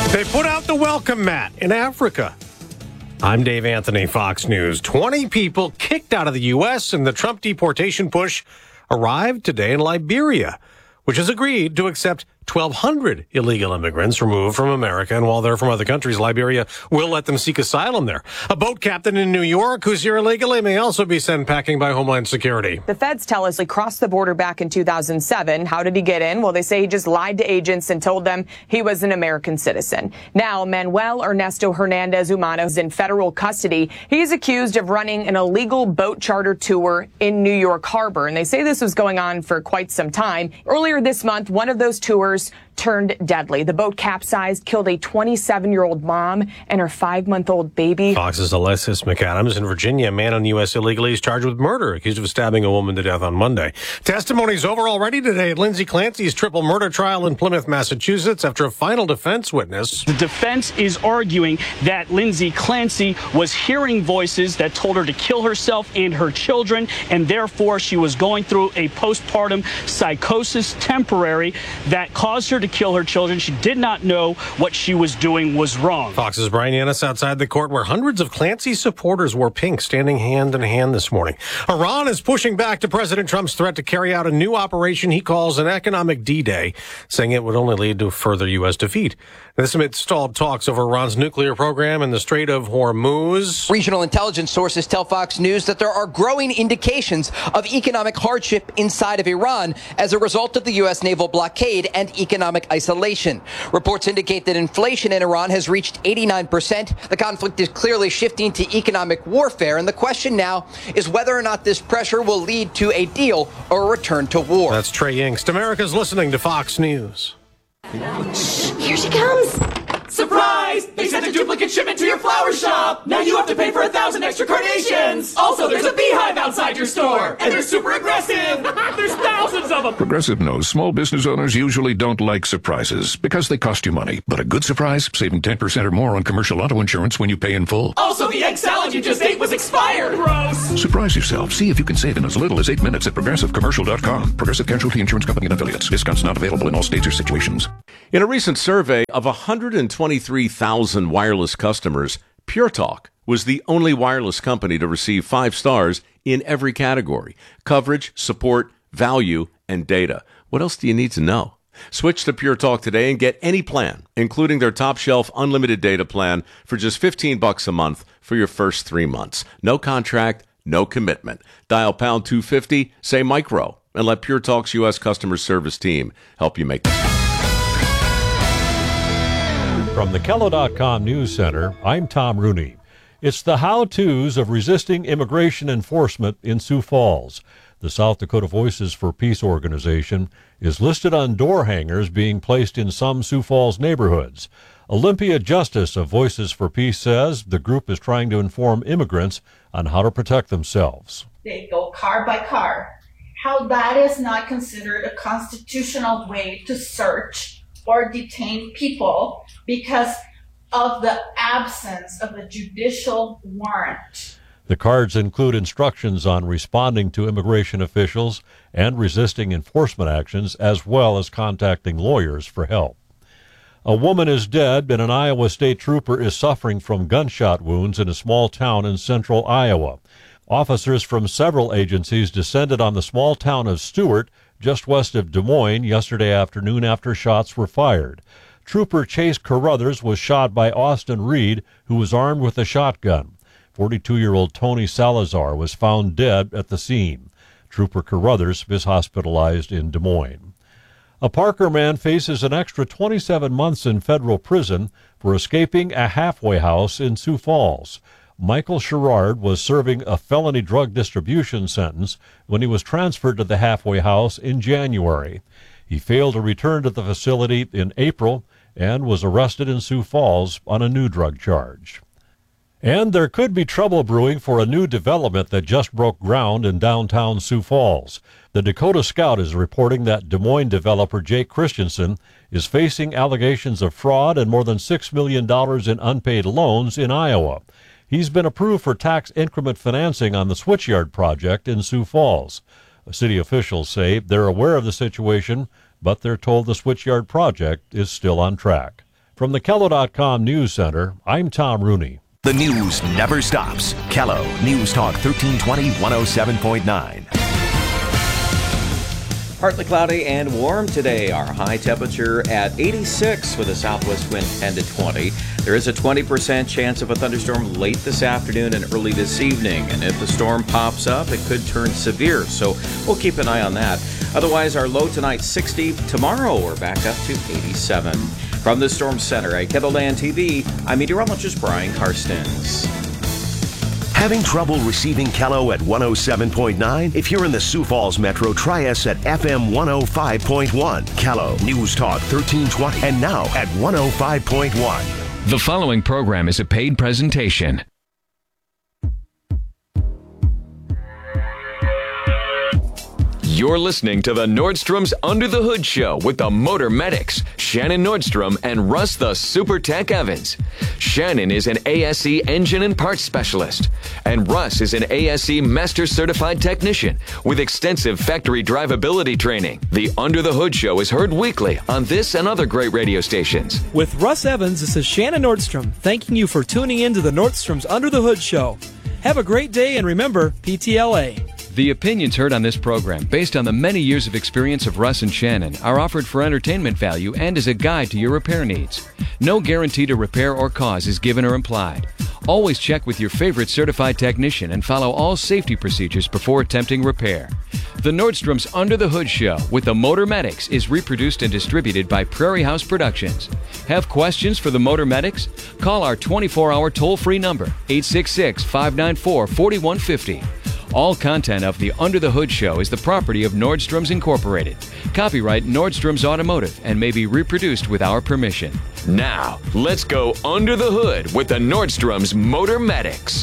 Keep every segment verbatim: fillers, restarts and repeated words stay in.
They put out the welcome mat in Africa. I'm Dave Anthony, Fox News. twenty people kicked out of the U S in the Trump deportation push arrived today in Liberia, which has agreed to accept twelve hundred illegal immigrants removed from America. And while they're from other countries, Liberia will let them seek asylum there. A boat captain in New York who's here illegally may also be sent packing by Homeland Security. The feds tell us he crossed the border back in two thousand seven. How did he get in? Well, they say he just lied to agents and told them he was an American citizen. Now, Manuel Ernesto Hernandez Humano is in federal custody. He's accused of running an illegal boat charter tour in New York Harbor. And they say this was going on for quite some time. Earlier this month, one of those tours turned deadly. The boat capsized, killed a twenty-seven-year-old mom and her five-month-old baby. Fox's Alexis McAdams. In Virginia, a man in the U S illegally is charged with murder, accused of stabbing a woman to death on Monday. Testimony's over already today at Lindsay Clancy's triple murder trial in Plymouth, Massachusetts, after a final defense witness. The defense is arguing that Lindsay Clancy was hearing voices that told her to kill herself and her children, and therefore she was going through a postpartum psychosis temporary that caused her to kill her children. She did not know what she was doing was wrong. Fox's Brian Yanis outside the court where hundreds of Clancy supporters wore pink, standing hand in hand this morning. Iran is pushing back to President Trump's threat to carry out a new operation he calls an economic D-Day, saying it would only lead to further U S defeat. This amid stalled talks over Iran's nuclear program in the Strait of Hormuz. Regional intelligence sources tell Fox News that there are growing indications of economic hardship inside of Iran as a result of the U S naval blockade and economic isolation. Reports indicate that inflation in Iran has reached eighty-nine percent. The conflict is clearly shifting to economic warfare, and the question now is whether or not this pressure will lead to a deal or a return to war. That's Trey Yingst. America's listening to Fox News. Here she comes. Surprise! They sent a duplicate shipment to your flower shop! Now you have to pay for a thousand extra carnations! Also, there's a beehive outside your store! And they're super aggressive! There's thousands of them! Progressive knows small business owners usually don't like surprises because they cost you money. But a good surprise, saving ten percent or more on commercial auto insurance when you pay in full. Also, the egg salad you just ate was expired! Gross! Surprise yourself. See if you can save in as little as eight minutes at progressive commercial dot com. Progressive Casualty Insurance Company and affiliates. Discounts not available in all states or situations. In a recent survey of one hundred twenty-three thousand wireless customers, Pure Talk was the only wireless company to receive five stars in every category: coverage, support, value, and data. What else do you need to know? Switch to Pure Talk today and get any plan, including their top shelf unlimited data plan, for just fifteen bucks a month for your first three months. No contract, no commitment. Dial pound two fifty, say micro, and let Pure Talk's U S customer service team help you make the From the Kello dot com News Center, I'm Tom Rooney. It's the how-tos of resisting immigration enforcement in Sioux Falls. The South Dakota Voices for Peace organization is listed on door hangers being placed in some Sioux Falls neighborhoods. Olympia Justice of Voices for Peace says the group is trying to inform immigrants on how to protect themselves. They go car by car. How that is not considered a constitutional way to search or detain people because of the absence of a judicial warrant. The cards include instructions on responding to immigration officials and resisting enforcement actions, as well as contacting lawyers for help. A woman is dead, and an Iowa State trooper is suffering from gunshot wounds in a small town in central Iowa. Officers from several agencies descended on the small town of Stewart, just west of Des Moines, yesterday afternoon after shots were fired. Trooper Chase Carruthers was shot by Austin Reed, who was armed with a shotgun. forty-two-year-old Tony Salazar was found dead at the scene. Trooper Carruthers is hospitalized in Des Moines. A Parker man faces an extra twenty-seven months in federal prison for escaping a halfway house in Sioux Falls. Michael Sherrard was serving a felony drug distribution sentence when he was transferred to the halfway house in January. He failed to return to the facility in April and was arrested in Sioux Falls on a new drug charge. And there could be trouble brewing for a new development that just broke ground in downtown Sioux Falls. The Dakota Scout is reporting that Des Moines developer Jake Christensen is facing allegations of fraud and more than six million dollars in unpaid loans in Iowa. He's been approved for tax increment financing on the Switchyard project in Sioux Falls. City officials say they're aware of the situation, but they're told the Switchyard project is still on track. From the Kello dot com News Center, I'm Tom Rooney. The news never stops. Kello News Talk thirteen twenty, one oh seven point nine. Partly cloudy and warm today. Our high temperature at eighty-six with a southwest wind ten to twenty. There is a twenty percent chance of a thunderstorm late this afternoon and early this evening. And if the storm pops up, it could turn severe. So we'll keep an eye on that. Otherwise, our low tonight sixty. Tomorrow, we're back up to eighty-seven. From the Storm Center at Kettleland T V, I'm meteorologist Brian Karstens. Having trouble receiving Kello at one oh seven point nine? If you're in the Sioux Falls Metro, try us at F M one oh five point one. Kello News Talk thirteen twenty and now at one oh five point one. The following program is a paid presentation. You're listening to the Nordstrom's Under the Hood Show with the Motor Medics, Shannon Nordstrom and Russ the Super Tech Evans. Shannon is an A S E engine and parts specialist, and Russ is an A S E Master Certified Technician with extensive factory drivability training. The Under the Hood Show is heard weekly on this and other great radio stations. With Russ Evans, this is Shannon Nordstrom, thanking you for tuning in to the Nordstrom's Under the Hood Show. Have a great day, and remember, P T L A. The opinions heard on this program, based on the many years of experience of Russ and Shannon, are offered for entertainment value and as a guide to your repair needs. No guarantee to repair or cause is given or implied. Always check with your favorite certified technician and follow all safety procedures before attempting repair. The Nordstrom's Under the Hood Show with the Motor Medics is reproduced and distributed by Prairie House Productions. Have questions for the Motor Medics? Call our twenty-four hour toll-free number, eight six six, five nine four, four one five zero. All content of the Under the Hood Show is the property of Nordstrom's Incorporated. Copyright Nordstrom's Automotive and may be reproduced with our permission. Now, let's go under the hood with the Nordstrom's Motor Medics.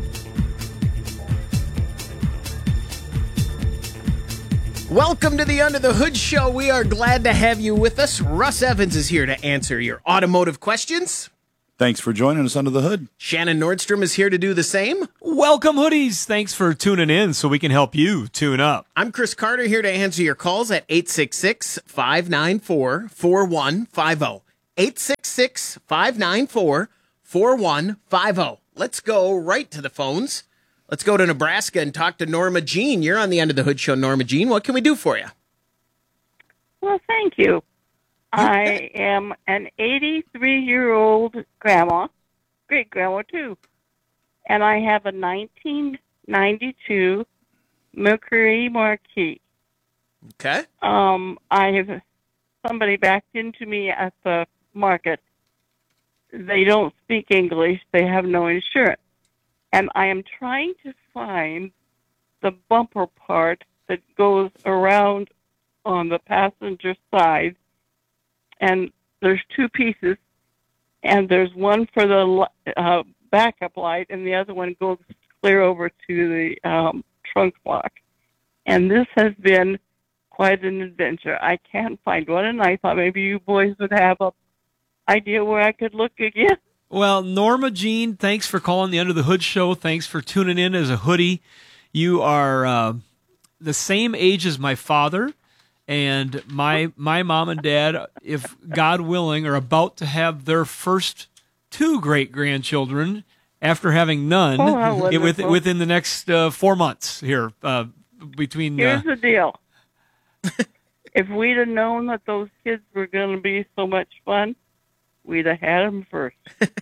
Welcome to the Under the Hood Show. We are glad to have you with us. Russ Evans is here to answer your automotive questions. Thanks for joining us under the hood. Shannon Nordstrom is here to do the same. Welcome, hoodies. Thanks for tuning in so we can help you tune up. I'm Chris Carter here to answer your calls at eight six six, five nine four, four one five zero. eight six six, five nine four, four one five zero. Let's go right to the phones. Let's go to Nebraska and talk to Norma Jean. You're on the Under the Hood Show, Norma Jean. What can we do for you? Well, thank you. I am an eighty-three-year-old grandma, great-grandma, too, and I have a nineteen ninety-two Mercury Marquis. Okay. Um, I have somebody backed into me at the market. They don't speak English. They have no insurance. And I am trying to find the bumper part that goes around on the passenger side. And there's two pieces, and there's one for the uh, backup light, and the other one goes clear over to the um, trunk lock. And this has been quite an adventure. I can't find one, and I thought maybe you boys would have an idea where I could look again. Well, Norma Jean, thanks for calling the Under the Hood Show. Thanks for tuning in as a hoodie. You are uh, the same age as my father. And my my mom and dad, if God willing, are about to have their first two great-grandchildren after having none oh, it, within, within the next uh, four months here. Uh, between Here's uh, the deal. If we'd have known that those kids were going to be so much fun, we'd have had them first.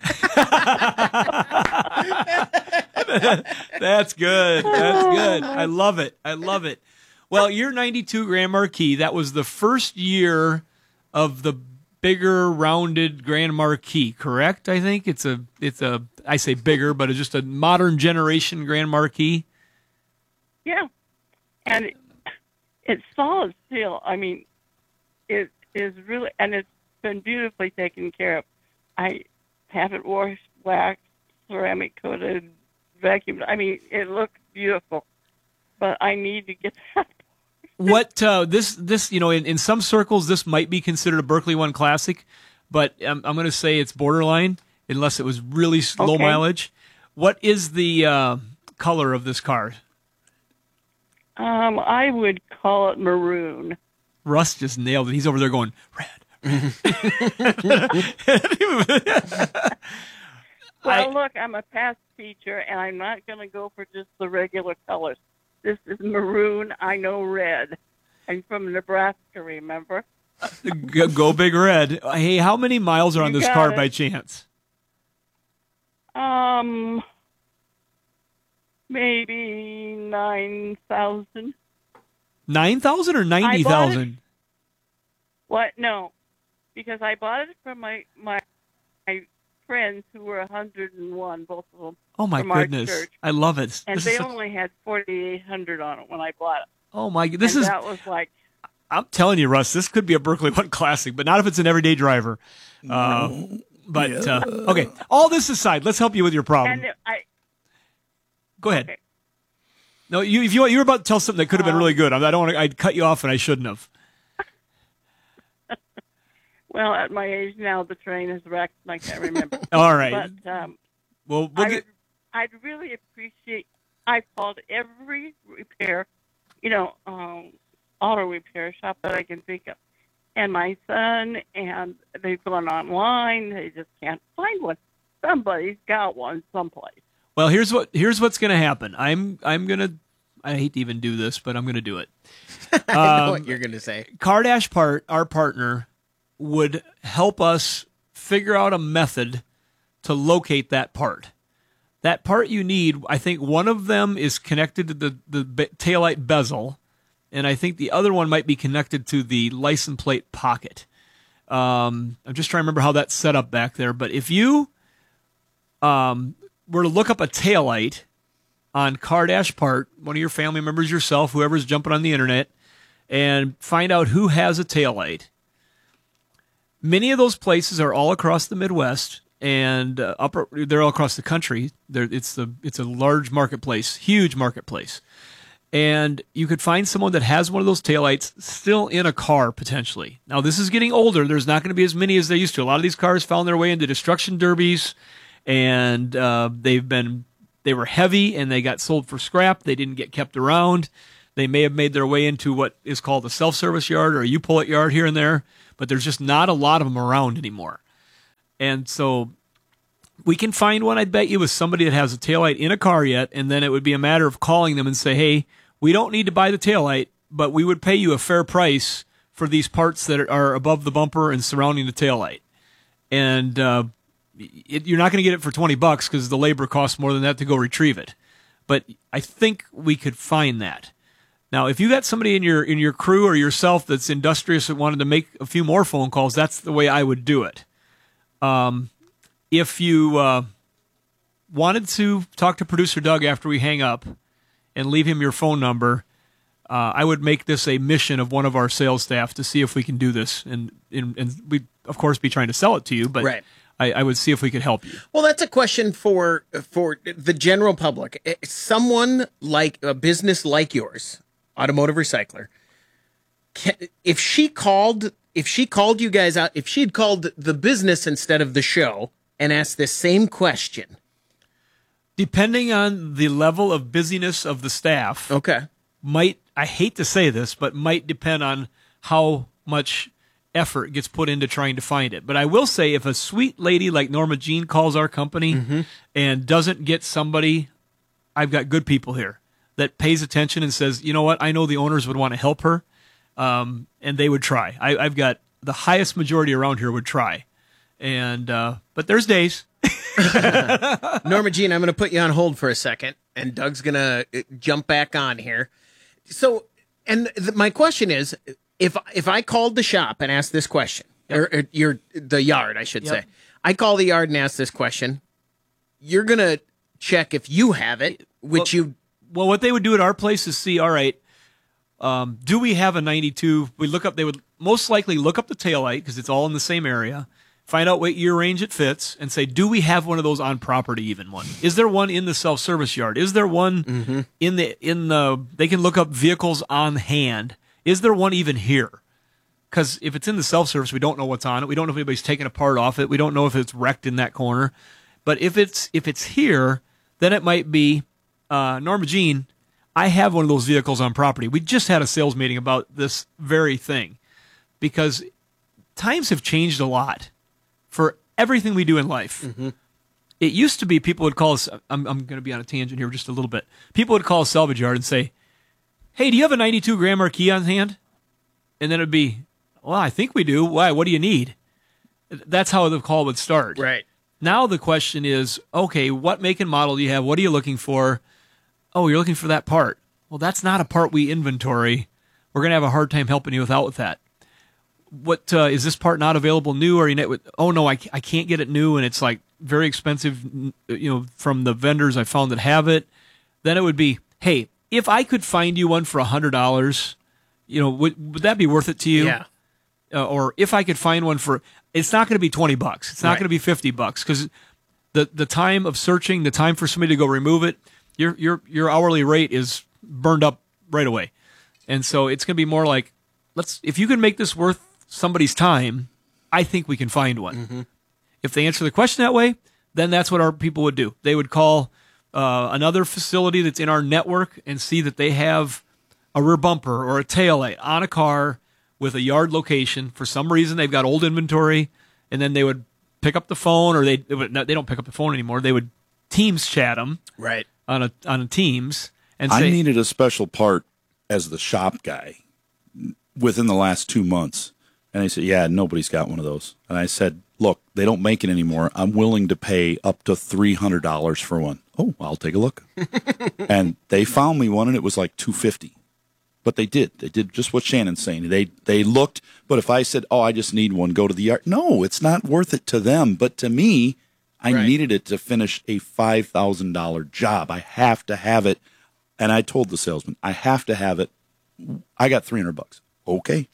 That's good. That's good. I love it. I love it. Well, you're ninety-two Grand Marquis. That was the first year of the bigger, rounded Grand Marquis, correct? I think it's a, it's a. I say bigger, but it's just a modern generation Grand Marquis. Yeah, and it, it's solid steel. I mean, it is really, and it's been beautifully taken care of. I have it washed, waxed, ceramic coated, vacuumed. I mean, it looks beautiful, but I need to get that. What uh, this this you know in, in some circles this might be considered a Berkeley One Classic, but I'm, I'm going to say it's borderline unless it was really low Okay. mileage. What is the uh, color of this car? Um, I would call it maroon. Russ just nailed it. He's over there going red, Well, look, I'm a past teacher, and I'm not going to go for just the regular colors. This is maroon. I know red. I'm from Nebraska, remember? go, go Big Red. Hey, how many miles are on You this got car it. by chance? Um, maybe nine thousand. nine thousand or ninety thousand? What? No, because I bought it from my my my friends who were one hundred and one, both of them. Oh, my from our goodness. church. I love it. And This they is such- only had forty-eight hundred on it when I bought it. Oh, my This and is. that was like, I'm telling you, Russ, this could be a Berkeley One Classic, but not if it's an everyday driver. Uh, but, uh, okay, all this aside, let's help you with your problem. and I Go ahead. No, you if you you were about to tell something that could have been Um, really good. I don't want to. I'd cut you off, and I shouldn't have. well, at my age now, the train is wrecked, and I can't remember. All right. But um, Well, we'll I, get. I'd really appreciate. I called every repair, you know, um, auto repair shop that I can think of, and my son, and they've gone online. They just can't find one. Somebody's got one someplace. Well, here's what here's what's going to happen. I'm I'm gonna. I hate to even do this, but I'm going to do it. I know Um, what you're going to say. Cardash Part, our partner, would help us figure out a method to locate that part. That part you need, I think one of them is connected to the, the be- taillight bezel, and I think the other one might be connected to the license plate pocket. Um, I'm just trying to remember how that's set up back there. But if you um, were to look up a taillight on Cardash Part, one of your family members, yourself, whoever's jumping on the internet, and find out who has a taillight. Many of those places are all across the Midwest, and uh, upper, they're all across the country. They're, it's the it's a large marketplace, huge marketplace, and you could find someone that has one of those taillights still in a car potentially. Now this is getting older. There's not going to be as many as there used to. A lot of these cars found their way into destruction derbies, and uh, they've been they were heavy and they got sold for scrap. They didn't get kept around. They may have made their way into what is called a self-service yard or a U-Pull-It yard here and there, but there's just not a lot of them around anymore. And so we can find one, I bet you, with somebody that has a taillight in a car yet, and then it would be a matter of calling them and say, hey, we don't need to buy the taillight, but we would pay you a fair price for these parts that are above the bumper and surrounding the taillight. And uh, it, you're not going to get it for twenty bucks because the labor costs more than that to go retrieve it. But I think we could find that. Now, if you got somebody in your in your crew or yourself that's industrious that wanted to make a few more phone calls, that's the way I would do it. Um, if you uh, wanted to talk to producer Doug after we hang up and leave him your phone number, uh, I would make this a mission of one of our sales staff to see if we can do this. And and, and we'd, of course, be trying to sell it to you, but Right. I, I would see if we could help you. Well, that's a question for for the general public. Eh, Someone like a business like yours, automotive recycler, can, if she called, if she called you guys out, if she had called the business instead of the show and asked this same question, Depending on the level of busyness of the staff, okay, might I hate to say this, but might depend on how much effort gets put into trying to find it. But I will say, if a sweet lady like Norma Jean calls our company Mm-hmm. and doesn't get somebody, I've got good people here that pays attention and says, you know what, I know the owners would want to help her, um, and they would try. I, I've got the highest majority around here would try, and uh, but there's days. Norma Jean, I'm going to put you on hold for a second, and Doug's going to jump back on here. So, and th- my question is, if if I called the shop and asked this question, or, or your the yard, I should Yep. say, I call the yard and ask this question, you're going to check if you have it, which well, you. Well, what they would do at our place is see, all right, um, do we have a ninety-two? We look up. They would most likely look up the taillight because it's all in the same area. Find out what year range it fits, and say, do we have one of those on property? Even one? Is there one in the self-service yard? Is there one Mm-hmm. in the in the? They can look up vehicles on hand. Is there one even here? Because if it's in the self-service, we don't know what's on it. We don't know if anybody's taken a part off it. We don't know if it's wrecked in that corner. But if it's if it's here, then it might be uh, Norma Jean. I have one of those vehicles on property. We just had a sales meeting about this very thing because times have changed a lot for everything we do in life. Mm-hmm. It used to be people would call us, I'm, I'm going to be on a tangent here just a little bit. People would call a salvage yard and say, hey, do you have a ninety-two Grand Marquis on hand? And then it'd be, well, I think we do. Why? What do you need? That's how the call would start. Right. Now the question is, okay, what make and model do you have? What are you looking for? Oh, you're looking for that part. Well, that's not a part we inventory. We're going to have a hard time helping you without with that. What uh, is this part not available new? Or you know, oh no, I, I can't get it new, and it's like very expensive. You know, from the vendors I found that have it. Then it would be, hey, if I could find you one for a hundred dollars, you know, would would that be worth it to you? Yeah. Uh, or if I could find one for, it's not going to be twenty bucks. It's not Right. going to be fifty bucks because the the time of searching, the time for somebody to go remove it, your your your hourly rate is burned up right away, and so it's going to be more like, let's if you can make this worth somebody's time, I think we can find one. Mm-hmm. If they answer the question that way, then that's what our people would do. They would call uh, another facility that's in our network and see that they have a rear bumper or a taillight on a car with a yard location. For some reason, they've got old inventory, and then they would pick up the phone, or they they, would, no, they don't pick up the phone anymore. They would Teams chat them Right. on a on a Teams and I say, needed a special part as the shop guy within the last two months. And they said, yeah, nobody's got one of those. And I said, look, they don't make it anymore. I'm willing to pay up to three hundred dollars for one. Oh, I'll take a look. And they found me one, and it was like two hundred fifty dollars. But they did. They did just what Shannon's saying. They they looked, but if I said, oh, I just need one, go to the yard. No, it's not worth it to them. But to me, I Right. needed it to finish a five thousand dollars job. I have to have it. And I told the salesman, I have to have it. I got three hundred bucks. Okay.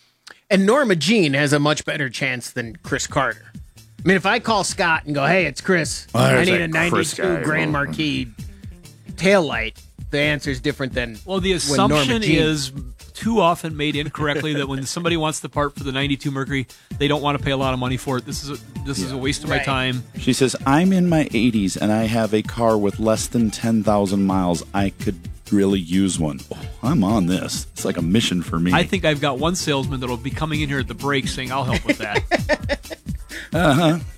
And Norma Jean has a much better chance than Chris Carter. I mean, if I call Scott and go, hey, it's Chris, Well, I there's need a that Chris ninety-two guy. Grand Marquis taillight, the answer is different than well, the when Norma assumption Jean- is too often made incorrectly that when somebody wants the part for the ninety-two Mercury, they don't want to pay a lot of money for it. This is a, this is a waste of my Right. time. She says, I'm in my eighties and I have a car with less than ten thousand miles. I could really use one. Oh, I'm on this. It's like a mission for me. I think I've got one salesman that'll be coming in here at the break saying, I'll help with that. Uh-huh.